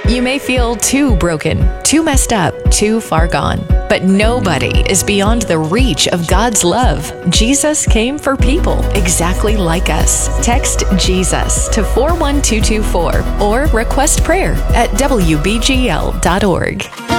You may feel too broken, too messed up, too far gone. But nobody is beyond the reach of God's love. Jesus came for people exactly like us. Text Jesus to 41224 or request prayer at WBGL.org.